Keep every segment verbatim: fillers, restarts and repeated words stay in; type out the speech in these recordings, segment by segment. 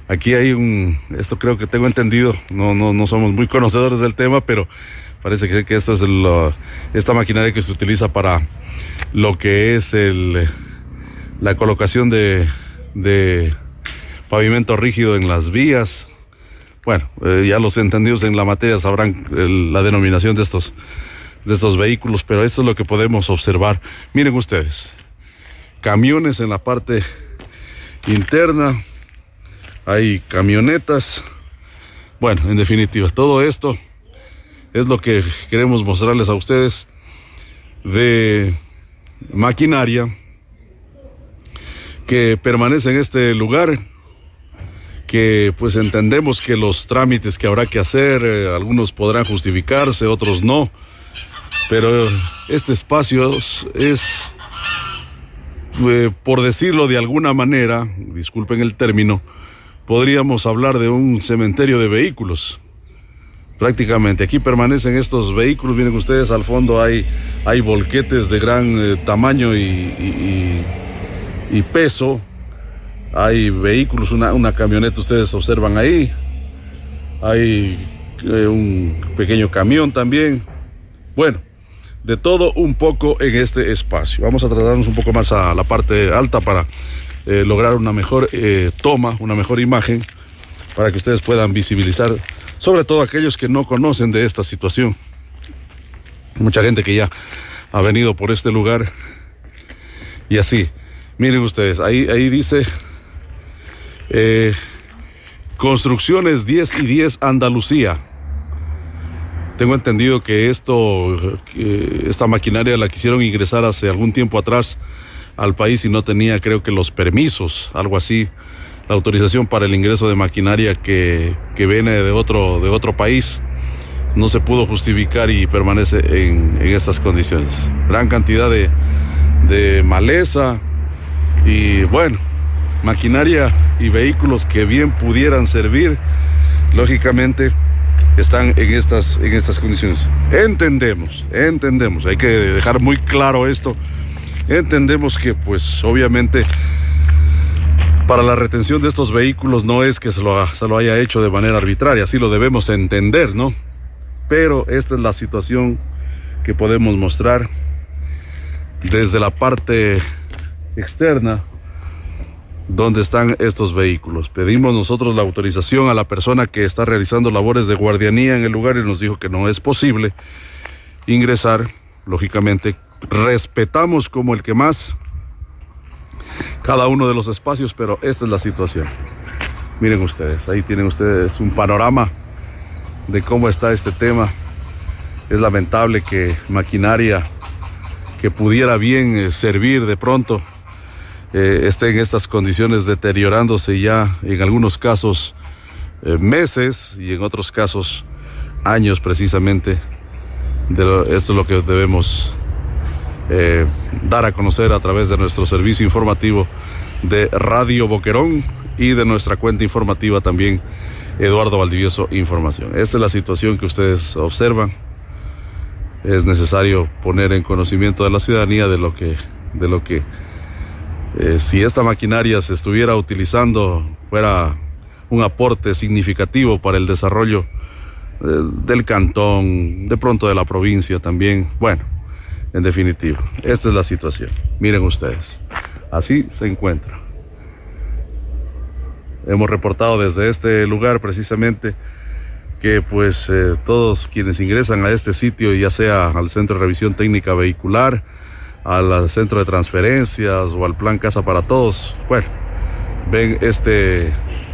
aquí hay un, esto creo que tengo entendido, no, no, no somos muy conocedores del tema, pero parece que, que esto es el, esta maquinaria que se utiliza para lo que es el, la colocación de, de pavimento rígido en las vías. Bueno, eh, ya los entendidos en la materia sabrán el, la denominación de estos, de estos vehículos, pero esto es lo que podemos observar. Miren ustedes, camiones en la parte interna, hay camionetas. Bueno, en definitiva, todo esto es lo que queremos mostrarles a ustedes de maquinaria que permanece en este lugar, que pues entendemos que los trámites que habrá que hacer, eh, algunos podrán justificarse, otros no, pero este espacio es, es eh, por decirlo de alguna manera, disculpen el término, podríamos hablar de un cementerio de vehículos. Prácticamente aquí permanecen estos vehículos. Miren ustedes, al fondo hay, hay volquetes de gran eh, tamaño y, y, y, y peso. Hay vehículos, una, una camioneta, ustedes observan ahí. Hay eh, un pequeño camión también. Bueno, de todo un poco en este espacio. Vamos a trasladarnos un poco más a la parte alta para eh, lograr una mejor eh, toma, una mejor imagen, para que ustedes puedan visibilizar, sobre todo aquellos que no conocen de esta situación. Mucha gente que ya ha venido por este lugar. Y así, miren ustedes, ahí, ahí dice eh, Construcciones diez y diez Andalucía. Tengo entendido que esto, que esta maquinaria la quisieron ingresar hace algún tiempo atrás al país y no tenía, creo que los permisos, algo así, la autorización para el ingreso de maquinaria que, que viene de otro, de otro país. No se pudo justificar y permanece en, en estas condiciones. Gran cantidad de, de maleza y, bueno, maquinaria y vehículos que bien pudieran servir, lógicamente están en estas, en estas condiciones. Entendemos, entendemos, hay que dejar muy claro esto. Entendemos que, pues, obviamente, para la retención de estos vehículos no es que se lo, se lo haya hecho de manera arbitraria, así lo debemos entender, ¿no? Pero esta es la situación que podemos mostrar desde la parte externa donde están estos vehículos. Pedimos nosotros la autorización a la persona que está realizando labores de guardianía en el lugar y nos dijo que no es posible ingresar. Lógicamente, respetamos como el que más cada uno de los espacios, pero esta es la situación. Miren ustedes, ahí tienen ustedes un panorama de cómo está este tema. Es lamentable que maquinaria que pudiera bien eh, servir de pronto eh, esté en estas condiciones, deteriorándose ya en algunos casos eh, meses y en otros casos años precisamente. De lo, esto es lo que debemos eh, dar a conocer a través de nuestro servicio informativo de Radio Boquerón y de nuestra cuenta informativa también, Eduardo Valdivieso Información. Esta es la situación que ustedes observan. Es necesario poner en conocimiento de la ciudadanía de lo que, de lo que eh, si esta maquinaria se estuviera utilizando, fuera un aporte significativo para el desarrollo eh, del cantón, de pronto de la provincia también. Bueno, en definitiva, esta es la situación. Miren ustedes, así se encuentra. Hemos reportado desde este lugar precisamente que pues eh, todos quienes ingresan a este sitio, ya sea al Centro de Revisión Técnica Vehicular, al Centro de Transferencias o al Plan Casa para Todos, bueno, ven este,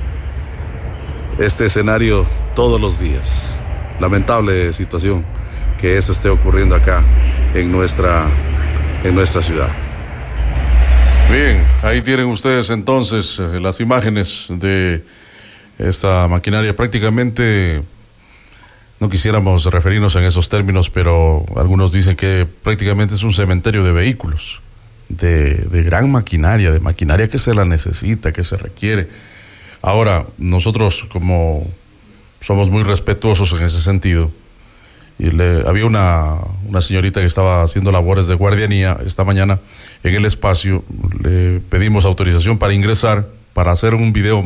este escenario todos los días. Lamentable situación que eso esté ocurriendo acá en nuestra, en nuestra ciudad. Bien, ahí tienen ustedes entonces eh, las imágenes de esta maquinaria. Prácticamente no quisiéramos referirnos en esos términos, pero algunos dicen que prácticamente es un cementerio de vehículos, de, de gran maquinaria, de maquinaria que se la necesita, que se requiere. Ahora, nosotros como somos muy respetuosos en ese sentido, y le, había una, una señorita que estaba haciendo labores de guardianía esta mañana en el espacio, le pedimos autorización para ingresar, para hacer un video